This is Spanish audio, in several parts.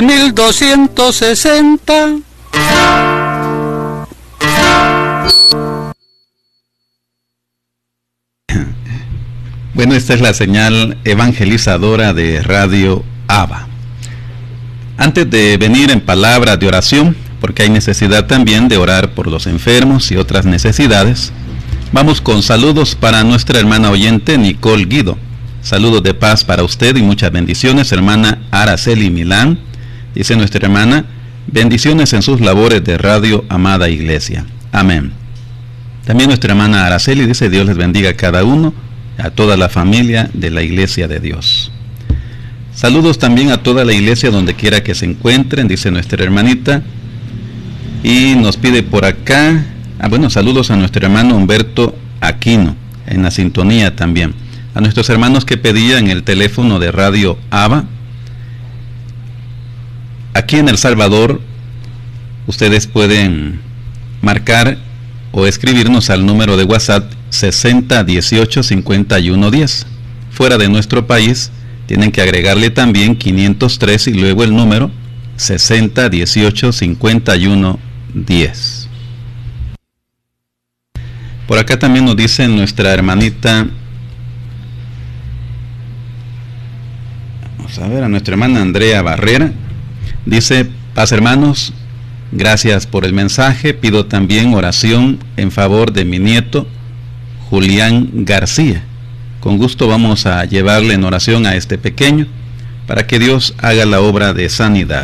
1260. Bueno, esta es la señal evangelizadora de Radio ABA. Antes de venir en palabras de oración, porque hay necesidad también de orar por los enfermos y otras necesidades, vamos con saludos para nuestra hermana oyente Nicole Guido. Saludos de paz para usted y muchas bendiciones, hermana Araceli Milán. Dice nuestra hermana, bendiciones en sus labores de Radio Amada Iglesia. Amén. También nuestra hermana Araceli dice, Dios les bendiga a cada uno, a toda la familia de la Iglesia de Dios. Saludos también a toda la iglesia donde quiera que se encuentren, dice nuestra hermanita. Y nos pide por acá, saludos a nuestro hermano Humberto Aquino, en la sintonía también. A nuestros hermanos que pedían el teléfono de Radio ABA. Aquí en El Salvador, ustedes pueden marcar o escribirnos al número de WhatsApp 60185110. Fuera de nuestro país, tienen que agregarle también 503 y luego el número 60185110. Por acá también nos dice nuestra hermanita, vamos a ver, a nuestra hermana Andrea Barrera, dice, paz hermanos, gracias por el mensaje, pido también oración en favor de mi nieto Julián García. Con gusto vamos a llevarle en oración a este pequeño para que Dios haga la obra de sanidad.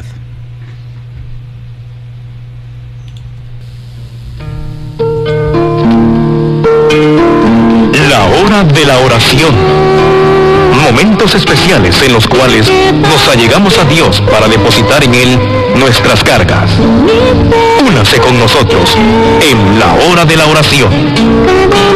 La hora de la oración. Momentos especiales en los cuales nos allegamos a Dios para depositar en Él nuestras cargas. Únase con nosotros en la hora de la oración.